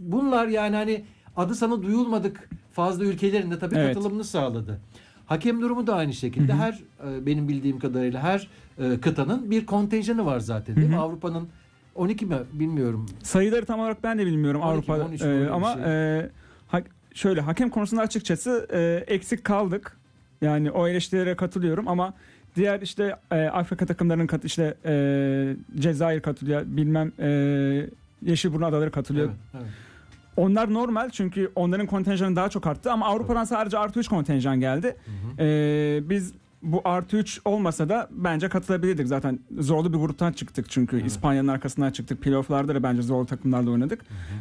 bunlar yani hani adı sana duyulmadık fazla ülkelerin de tabii katılımını sağladı. Hakem durumu da aynı şekilde. Her benim bildiğim kadarıyla her kıtanın bir kontenjanı var zaten değil mi? Avrupa'nın 12 mi bilmiyorum. Sayıları tam olarak ben de bilmiyorum 12, Avrupa 13 ama şey. şöyle hakem konusunda açıkçası eksik kaldık. Yani o eleştirilere katılıyorum ama diğer işte Afrika takımlarının işte Cezayir katılıyor, bilmem Yeşilburnu Adaları katılıyor. Evet. Onlar normal çünkü onların kontenjanı daha çok arttı ama Avrupa'dan sadece artı 3 kontenjan geldi. Biz bu artı 3 olmasa da bence katılabilirdik. Zaten zorlu bir gruptan çıktık çünkü İspanya'nın arkasından çıktık. Playoff'larda da bence zorlu takımlarla oynadık.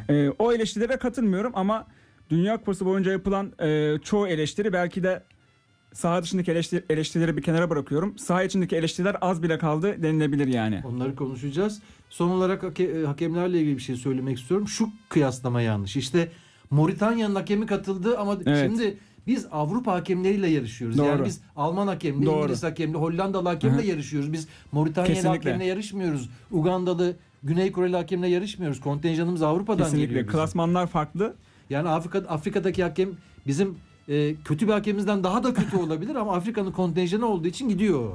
O eleştirilere katılmıyorum ama Dünya Kupası boyunca yapılan çoğu eleştiri belki de saha dışındaki eleştirileri bir kenara bırakıyorum. Saha içindeki eleştiriler az bile kaldı denilebilir yani. Onları konuşacağız. Son olarak hakemlerle ilgili bir şey söylemek istiyorum. Şu kıyaslama yanlış. İşte Moritanya'nın hakemi katıldı ama şimdi biz Avrupa hakemleriyle yarışıyoruz. Doğru. Yani biz Alman hakemle, İngiliz hakemle, Hollandalı hakemle yarışıyoruz. Biz Moritanya'lı hakemle yarışmıyoruz. Ugandalı, Güney Koreli hakemle yarışmıyoruz. Kontenjanımız Avrupa'dan geliyor. Kesinlikle. Klasmanlar farklı. Yani Afrika'daki hakem bizim kötü bir hakemimizden daha da kötü olabilir ama Afrika'nın kontenjanı olduğu için gidiyor.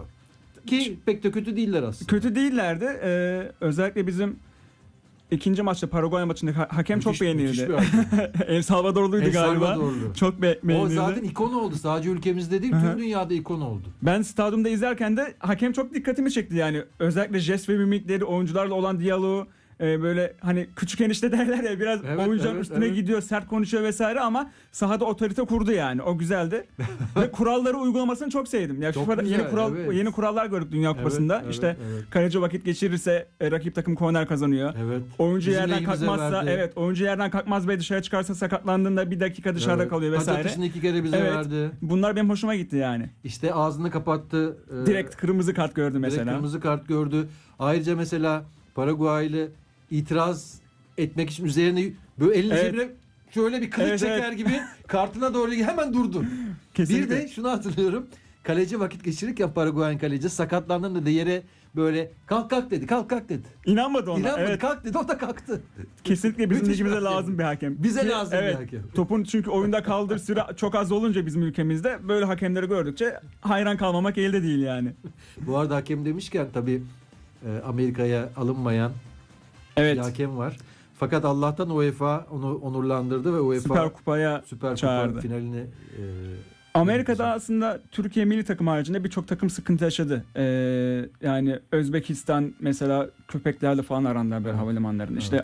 Ki pek de kötü değiller aslında. Kötü değillerdi. Özellikle bizim ikinci maçta Paraguay maçında hakem çok beğenildi. El Salvadorluydu galiba. Çok beğenildi. O zaten ikon oldu. Sadece ülkemizde değil, tüm dünyada ikon oldu. Ben stadyumda izlerken de hakem çok dikkatimi çekti yani. Özellikle jest ve mimikleri, oyuncularla olan diyaloğu, böyle hani küçük enişte derler ya biraz oyuncuların üstüne gidiyor, sert konuşuyor vesaire ama sahada otorite kurdu yani. O güzeldi. Ve kuralları uygulamasını çok sevdim. Yani FIFA'da yeni kurallar gördük Dünya Kupası'nda. Kaleci vakit geçirirse rakip takım korner kazanıyor. Oyuncu yerden kalkmazsa oyuncu yerden kalkmaz ve dışarı çıkarsa sakatlandığında bir dakika dışarıda kalıyor vesaire. Taç atışını 2 kere bize verdi. Bunlar benim hoşuma gitti yani. İşte ağzını kapattı. Direkt kırmızı kart gördü mesela. Direkt kırmızı kart gördü. Ayrıca mesela Paraguaylı itiraz etmek için üzerine böyle elini cebine şöyle bir kılıç çeker gibi kartına doğru hemen durdu. Kesinlikle. Bir de şunu hatırlıyorum. Kaleci vakit geçirirken Paraguay'ın kaleci sakatlandığında da yere böyle kalk dedi. Kalk dedi. İnanmadı ona. İnanmadı, kalk dedi. O da kalktı. Kesinlikle bizim ligimize lazım bir hakem. Bize lazım bir hakem. Topun çünkü oyunda kaldır süre çok az olunca bizim ülkemizde böyle hakemleri gördükçe hayran kalmamak elde değil yani. Bu arada hakem demişken tabii Amerika'ya alınmayan bir hakem var. Fakat Allah'tan UEFA onu onurlandırdı ve UEFA Süper Kupa'ya çağırdı. Kupa finalini Amerika'da aslında Türkiye milli takım haricinde birçok takım sıkıntı yaşadı. Yani Özbekistan mesela köpeklerle falan arandılar böyle havalimanlarında. İşte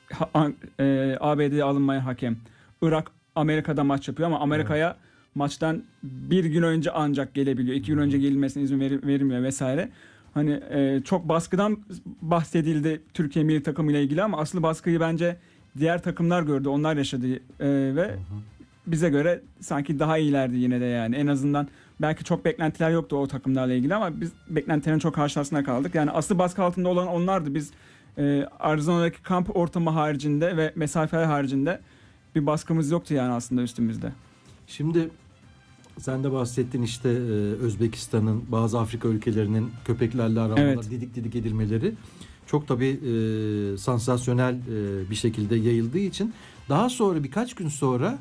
ABD'ye alınmayan hakem. Irak Amerika'da maç yapıyor ama Amerika'ya maçtan bir gün önce ancak gelebiliyor. 2 gün önce gelinmesine izin verilmiyor vesaire. Hani çok baskıdan bahsedildi Türkiye milli takımıyla ilgili ama asıl baskıyı bence diğer takımlar gördü. Onlar yaşadı ve bize göre sanki daha iyilerdi yine de yani. En azından belki çok beklentiler yoktu o takımlarla ilgili ama biz beklentilerin çok karşısına kaldık. Yani asıl baskı altında olan onlardı. Biz Arizona'daki kamp ortamı haricinde ve mesafeler haricinde bir baskımız yoktu yani aslında üstümüzde. Şimdi sen de bahsettin işte Özbekistan'ın bazı Afrika ülkelerinin köpeklerle aramalar, didik edilmeleri çok tabii sansasyonel bir şekilde yayıldığı için daha sonra birkaç gün sonra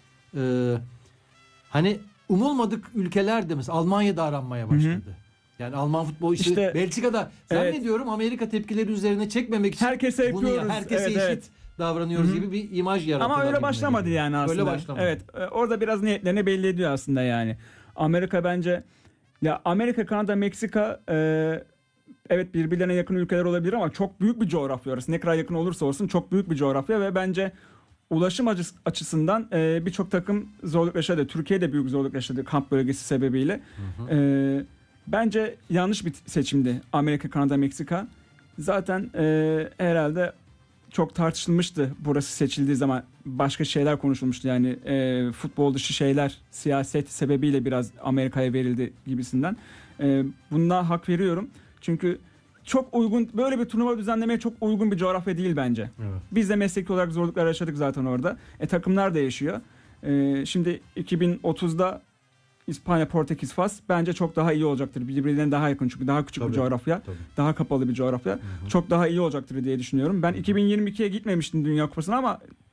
hani umulmadık ülkeler de mesela Almanya'da aranmaya başladı. Yani Alman futbolu işte Belçika'da zannediyorum Amerika tepkileri üzerine çekmemek için herkese yapıyoruz. Herkese eşit davranıyoruz gibi bir imaj yarattılar. Ama öyle başlamadı yani aslında. Öyle başlamadı. Evet, orada biraz niyetlerini belli ediyor aslında yani. Amerika bence Amerika, Kanada, Meksika evet birbirlerine yakın ülkeler olabilir ama çok büyük bir coğrafya orası. Ne kadar yakın olursa olsun çok büyük bir coğrafya ve bence ulaşım açısından birçok takım zorluk yaşadı. Türkiye de büyük zorluk yaşadı kamp bölgesi sebebiyle. Bence yanlış bir seçimdi Amerika, Kanada, Meksika. Zaten herhalde çok tartışılmıştı burası seçildiği zaman. Başka şeyler konuşulmuştu yani futbol dışı şeyler siyaset sebebiyle biraz Amerika'ya verildi gibisinden. Bundan hak veriyorum. Çünkü çok uygun, böyle bir turnuva düzenlemeye çok uygun bir coğrafya değil bence. Evet. Biz de mesleki olarak zorluklar yaşadık zaten orada. Takımlar da yaşıyor. Şimdi 2030'da İspanya, Portekiz, Fas bence çok daha iyi olacaktır. Birbirlerine daha yakın çünkü daha küçük bir coğrafya. Daha kapalı bir coğrafya. Çok daha iyi olacaktır diye düşünüyorum. Ben 2022'ye gitmemiştim Dünya Kupası'na ama